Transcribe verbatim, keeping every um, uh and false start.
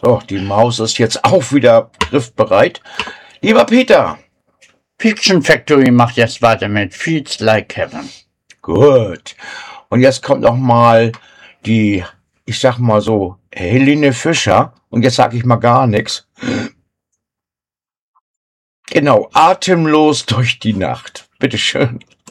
So, die Maus ist jetzt auch wieder griffbereit. Lieber Peter. Fiction Factory macht jetzt weiter mit Feels Like Heaven. Gut. Und jetzt kommt noch mal die, ich sag mal so, Helene Fischer. Und jetzt sag ich mal gar nichts. Genau, atemlos durch die Nacht. Bitteschön.